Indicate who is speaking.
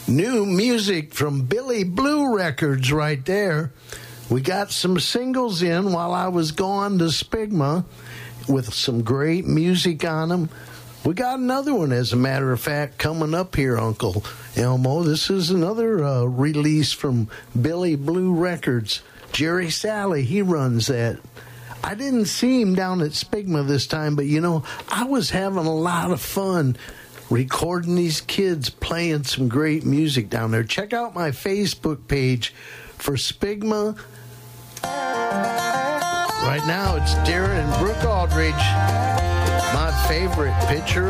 Speaker 1: New music from Billy Blue Records right there. We got some singles in while I was gone to Spigma with some great music on them. We got another one, as a matter of fact, coming up here, Uncle Elmo. This is another release from Billy Blue Records. Jerry Sally, he runs that. I didn't see him down at Spigma this time, but, I was having a lot of fun recording these kids playing some great music down there. Check out my Facebook page for Spigma. Right now, it's Darren and Brooke Aldridge, my favorite pitcher